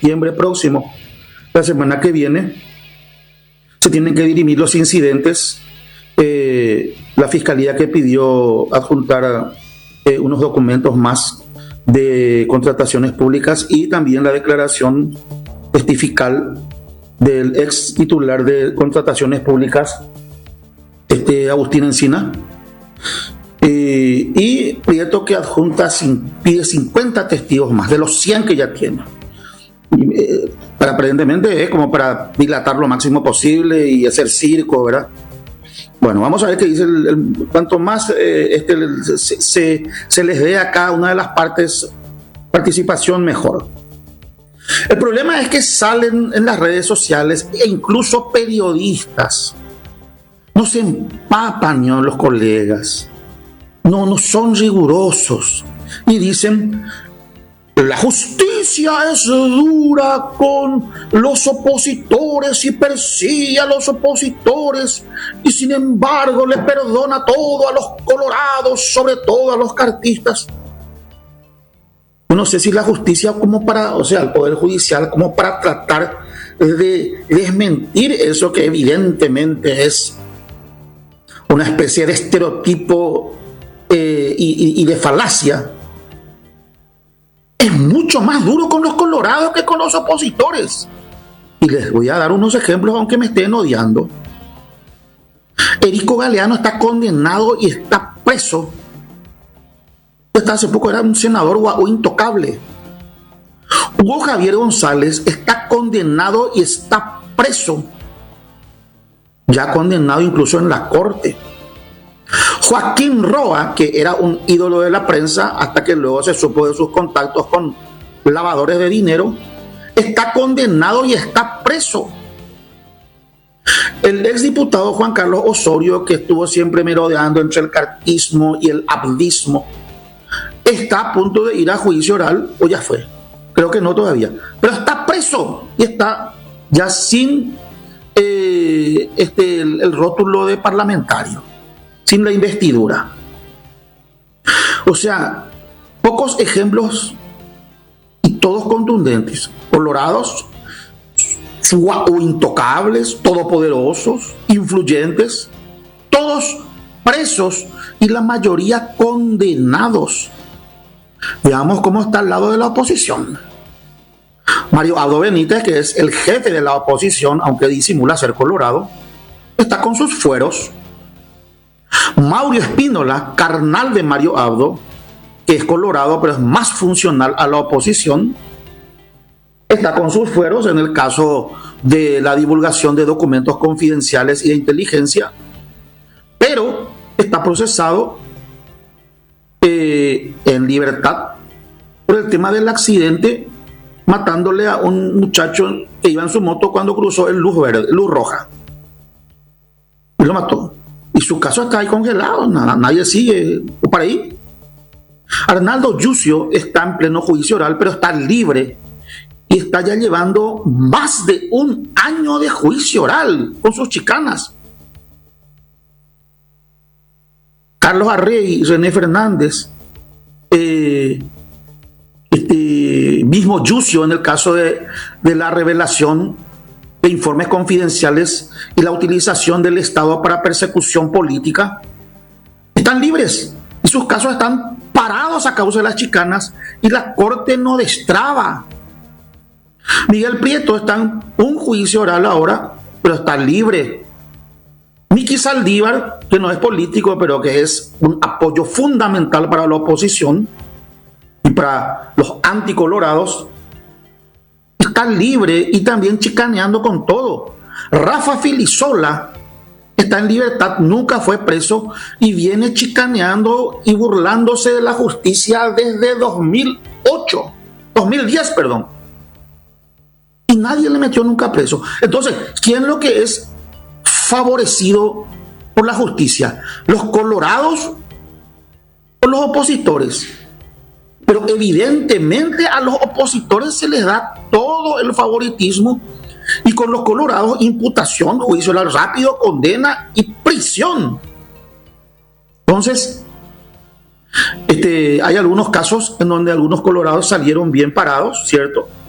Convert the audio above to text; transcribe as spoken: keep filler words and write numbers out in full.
septiembre próximo, la semana que viene, se tienen que dirimir los incidentes. Eh, la Fiscalía que pidió adjuntar eh, unos documentos más de contrataciones públicas y también la declaración testifical del ex titular de contrataciones públicas, este, Agustín Encina. Eh, y Prieto que adjunta, pide cincuenta testigos más de los cien que ya tiene. Eh, para, aparentemente es como para dilatar lo máximo posible y hacer circo, ¿verdad? Bueno, vamos a ver qué dice. El, el, cuanto más eh, este, se, se, se les dé a cada una de las partes participación, mejor. El problema es que salen en las redes sociales e incluso periodistas. No se empapan, ¿no?, los colegas. No, no son rigurosos. Y dicen, la justicia es dura con los opositores y persigue a los opositores y sin embargo le perdona todo a los colorados, sobre todo a los cartistas. No sé si la justicia como para, o sea, el Poder Judicial como para tratar de desmentir eso que evidentemente es una especie de estereotipo eh, y, y, y de falacia. Es mucho más duro con los colorados que con los opositores. Y les voy a dar unos ejemplos, aunque me estén odiando. Erico Galeano está condenado y está preso. Hasta hace poco era un senador o intocable. Hugo Javier González está condenado y está preso. Ya condenado incluso en la corte. Joaquín Roa, que era un ídolo de la prensa hasta que luego se supo de sus contactos con lavadores de dinero, está condenado y está preso. El exdiputado Juan Carlos Osorio, que estuvo siempre merodeando entre el cartismo y el abdismo, está a punto de ir a juicio oral, o ya fue, creo que no todavía, pero está preso y está ya sin eh, este, el, el rótulo de parlamentario, sin la investidura. O sea, pocos ejemplos y todos contundentes, colorados o intocables, todopoderosos, influyentes, todos presos y la mayoría condenados. Veamos cómo está al lado de la oposición. Mario Abdo Benítez, que es el jefe de la oposición, aunque disimula ser colorado, está con sus fueros. Mauro Espínola, carnal de Mario Abdo, que es colorado pero es más funcional a la oposición, está con sus fueros en el caso de la divulgación de documentos confidenciales y de inteligencia, pero está procesado eh, en libertad por el tema del accidente, matándole a un muchacho que iba en su moto cuando cruzó en luz verde, luz roja, y lo mató. Y su caso está ahí congelado, nada, nadie sigue por ahí. Arnaldo Yucio está en pleno juicio oral, pero está libre y está ya llevando más de un año de juicio oral con sus chicanas. Carlos Arrey y René Fernández, eh, este, mismo Yucio en el caso de, de la revelación de informes confidenciales y la utilización del Estado para persecución política, están libres y sus casos están parados a causa de las chicanas y la Corte no destraba. Miguel Prieto está en un juicio oral ahora, pero está libre. Miki Saldívar, que no es político, pero que es un apoyo fundamental para la oposición y para los anticolorados, está libre y también chicaneando con todo. Rafa Filisola está en libertad, nunca fue preso y viene chicaneando y burlándose de la justicia desde dos mil ocho, dos mil diez, perdón. Y nadie le metió nunca preso. Entonces, ¿quién lo que es favorecido por la justicia? ¿Los colorados o los opositores? Pero evidentemente a los opositores se les da todo el favoritismo y con los colorados imputación, juicio oral rápido, condena y prisión. Entonces, este, hay algunos casos en donde algunos colorados salieron bien parados, ¿cierto?